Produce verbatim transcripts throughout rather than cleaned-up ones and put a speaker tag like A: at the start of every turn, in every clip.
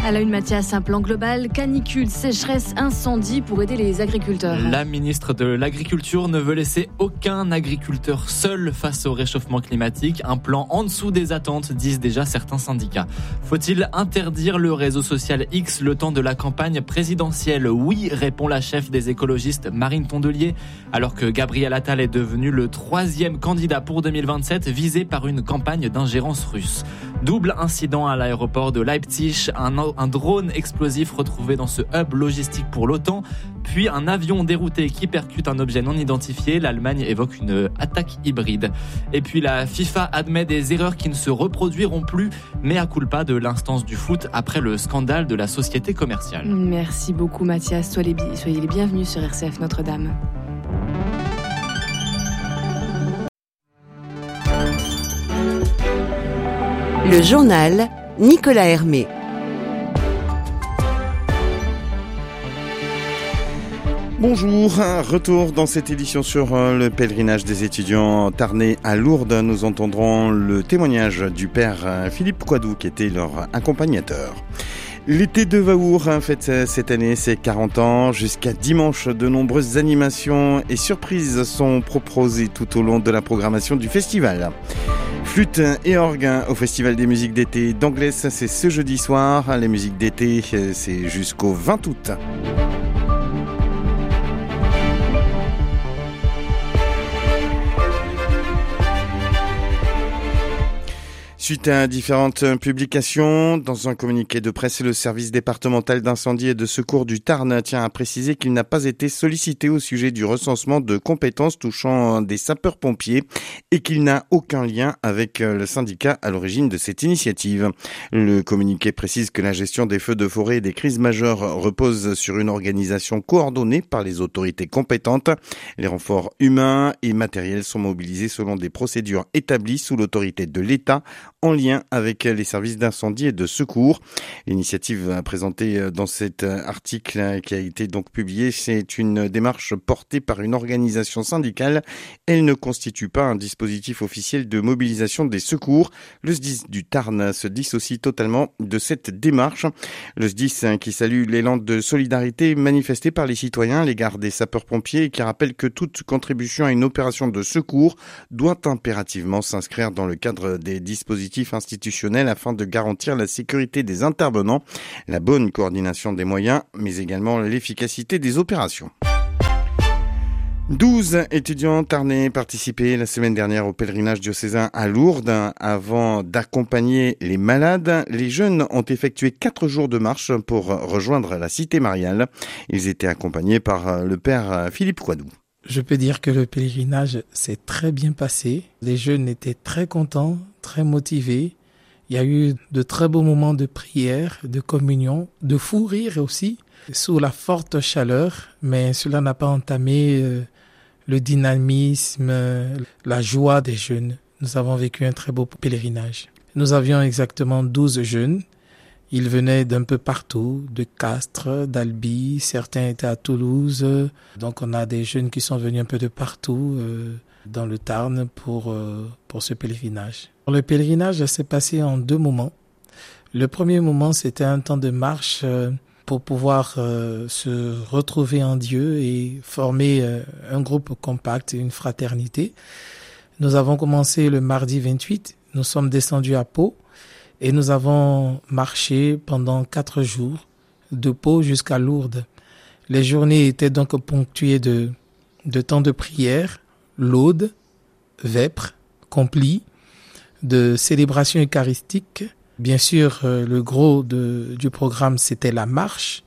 A: À la une, Mathias, un plan global, canicule, sécheresse, incendie pour aider les agriculteurs.
B: La ministre de l'Agriculture ne veut laisser aucun agriculteur seul face au réchauffement climatique. Un plan en dessous des attentes, disent déjà certains syndicats. Faut-il interdire le réseau social X le temps de la campagne présidentielle ? Oui, répond la chef des écologistes Marine Tondelier, alors que Gabriel Attal est devenu le troisième candidat pour deux mille vingt-sept visé par une campagne d'ingérence russe. Double incident à l'aéroport de Leipzig, un, un drone explosif retrouvé dans ce hub logistique pour l'OTAN, puis un avion dérouté qui percute un objet non identifié. L'Allemagne évoque une attaque hybride. Et puis la FIFA admet des erreurs qui ne se reproduiront plus, mais à culpa de l'instance du foot après le scandale de la société commerciale.
A: Merci beaucoup Mathias, soyez les bienvenus sur R C F Notre-Dame.
C: Le journal Nicolas Hermé.
D: Bonjour, retour dans cette édition sur le pèlerinage des étudiants tarnais à Lourdes. Nous entendrons le témoignage du père Philippe Quadou qui était leur accompagnateur. L'été de Vaour fête cette année ses quarante ans. Jusqu'à dimanche, de nombreuses animations et surprises sont proposées tout au long de la programmation du festival. Flûte et orgue au Festival des musiques d'été d'Anglès, c'est ce jeudi soir. Les musiques d'été, c'est jusqu'au vingt août. Suite à différentes publications, dans un communiqué de presse, le service départemental d'incendie et de secours du Tarn tient à préciser qu'il n'a pas été sollicité au sujet du recensement de compétences touchant des sapeurs-pompiers et qu'il n'a aucun lien avec le syndicat à l'origine de cette initiative. Le communiqué précise que la gestion des feux de forêt et des crises majeures repose sur une organisation coordonnée par les autorités compétentes. Les renforts humains et matériels sont mobilisés selon des procédures établies sous l'autorité de l'État, en lien avec les services d'incendie et de secours. L'initiative présentée dans cet article qui a été donc publié, c'est une démarche portée par une organisation syndicale. Elle ne constitue pas un dispositif officiel de mobilisation des secours. Le S D I S du Tarn se dissocie totalement de cette démarche. Le S D I S qui salue l'élan de solidarité manifesté par les citoyens à l'égard des sapeurs-pompiers et qui rappelle que toute contribution à une opération de secours doit impérativement s'inscrire dans le cadre des dispositifs institutionnels afin de garantir la sécurité des intervenants, la bonne coordination des moyens, mais également l'efficacité des opérations. douze étudiants tarnais participaient la semaine dernière au pèlerinage diocésain à Lourdes. Avant d'accompagner les malades, les jeunes ont effectué quatre jours de marche pour rejoindre la cité mariale. Ils étaient accompagnés par le père Philippe Quadou.
E: Je peux dire que le pèlerinage s'est très bien passé. Les jeunes étaient très contents, très motivés. Il y a eu de très beaux moments de prière, de communion, de fou rire aussi, sous la forte chaleur. Mais cela n'a pas entamé euh, le dynamisme, euh, la joie des jeunes. Nous avons vécu un très beau pèlerinage. Nous avions exactement douze jeunes. Ils venaient d'un peu partout, de Castres, d'Albi, certains étaient à Toulouse. Donc on a des jeunes qui sont venus un peu de partout euh, dans le Tarn pour, euh, pour ce pèlerinage. Le pèlerinage s'est passé en deux moments. Le premier moment, c'était un temps de marche euh, pour pouvoir euh, se retrouver en Dieu et former euh, un groupe compact, une fraternité. Nous avons commencé le mardi vingt-huit, nous sommes descendus à Pau. Et nous avons marché pendant quatre jours, de Pau jusqu'à Lourdes. Les journées étaient donc ponctuées de, de temps de prière, laude, vêpres, complis, de célébration eucharistique. Bien sûr, euh, le gros de, du programme, c'était la marche.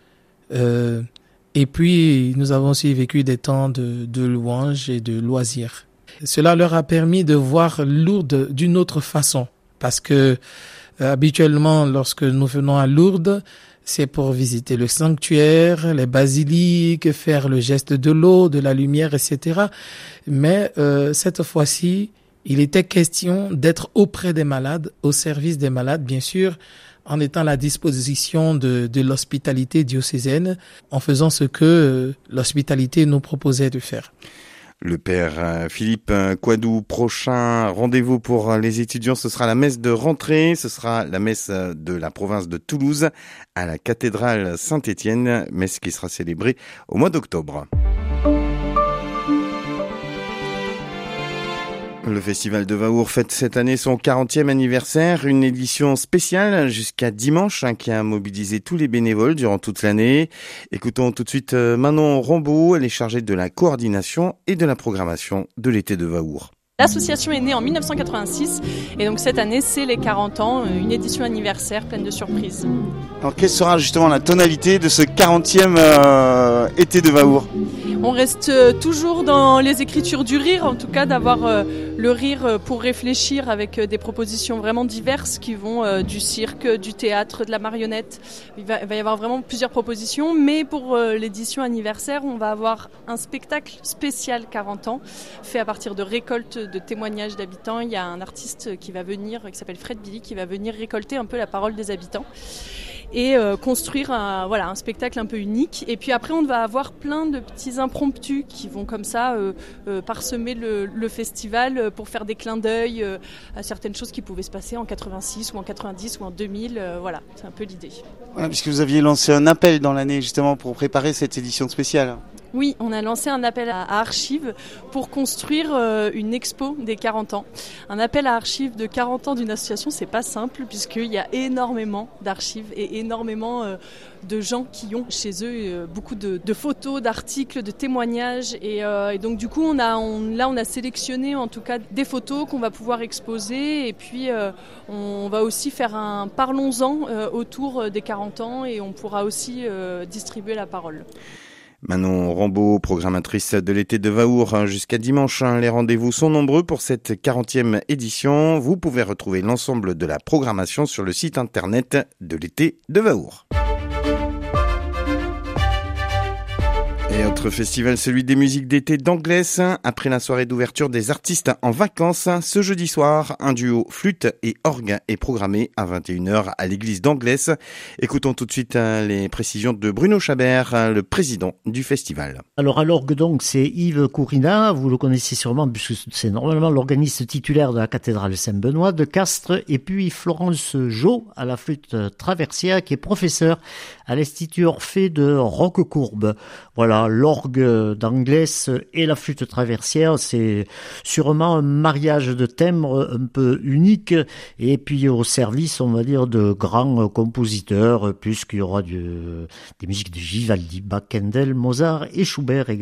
E: Euh, et puis, nous avons aussi vécu des temps de, de louanges et de loisirs. Cela leur a permis de voir Lourdes d'une autre façon. Parce que euh, habituellement, lorsque nous venons à Lourdes, c'est pour visiter le sanctuaire, les basiliques, faire le geste de l'eau, de la lumière, et cetera. Mais euh, cette fois-ci, il était question d'être auprès des malades, au service des malades, bien sûr, en étant à la disposition de, de l'hospitalité diocésaine, en faisant ce que euh, l'hospitalité nous proposait de faire.
D: Le père Philippe Quadou, prochain rendez-vous pour les étudiants, ce sera la messe de rentrée, ce sera la messe de la province de Toulouse à la cathédrale Saint-Étienne, messe qui sera célébrée au mois d'octobre. Le Festival de Vaour fête cette année son quarantième anniversaire, une édition spéciale jusqu'à dimanche hein, qui a mobilisé tous les bénévoles durant toute l'année. Écoutons tout de suite Manon Rambaud, elle est chargée de la coordination et de la programmation de l'été de Vaour.
F: L'association est née en dix-neuf cent quatre-vingt-six et donc cette année c'est les quarante ans, une édition anniversaire pleine de surprises.
G: Alors quelle sera justement la tonalité de ce quarantième euh, été de Vaour ?
F: On reste toujours dans les écritures du rire, en tout cas d'avoir euh, le rire pour réfléchir avec des propositions vraiment diverses qui vont euh, du cirque, du théâtre, de la marionnette. Il va, il va y avoir vraiment plusieurs propositions, mais pour euh, l'édition anniversaire, on va avoir un spectacle spécial quarante ans, fait à partir de récoltes de témoignages d'habitants. Il y a un artiste qui va venir, qui s'appelle Fred Billy, qui va venir récolter un peu la parole des habitants et euh, construire un, voilà, un spectacle un peu unique. Et puis après, on va avoir plein de petits impromptus qui vont comme ça euh, euh, parsemer le, le festival pour faire des clins d'œil euh, à certaines choses qui pouvaient se passer en quatre-vingt-six ou en quatre-vingt-dix ou en deux mille. Euh, voilà, c'est un peu l'idée.
G: Voilà, puisque vous aviez lancé un appel dans l'année justement pour préparer cette édition spéciale.
F: Oui, on a lancé un appel à Archives pour construire euh, une expo des quarante ans. Un appel à Archives de quarante ans d'une association, c'est pas simple puisqu'il y a énormément d'archives et énormément euh, de gens qui ont chez eux euh, beaucoup de, de photos, d'articles, de témoignages. Et, euh, et donc du coup, on a, on, là, on a sélectionné en tout cas des photos qu'on va pouvoir exposer. Et puis, euh, on va aussi faire un parlons-en euh, autour des quarante ans et on pourra aussi euh, distribuer la parole.
D: Manon Rambaud, programmatrice de l'été de Vaour jusqu'à dimanche. Les rendez-vous sont nombreux pour cette quarantième édition. Vous pouvez retrouver l'ensemble de la programmation sur le site internet de l'été de Vaour. Et autre festival, celui des musiques d'été d'Anglès. Après la soirée d'ouverture des artistes en vacances, ce jeudi soir, un duo flûte et orgue est programmé à vingt et une heures à l'église d'Anglès. Écoutons tout de suite les précisions de Bruno Chabert, le président du festival.
H: Alors à l'orgue donc, c'est Yves Courina, vous le connaissez sûrement puisque c'est normalement l'organiste titulaire de la cathédrale Saint-Benoît de Castres, et puis Florence Jo à la flûte traversière qui est professeure à l'Institut Orphée de Roquecourbe. Voilà, l'orgue d'Anglès et la flûte traversière, c'est sûrement un mariage de timbres un peu unique, et puis au service, on va dire, de grands compositeurs, puisqu'il y aura du, des musiques de Vivaldi, Bach, Handel, Mozart et Schubert également.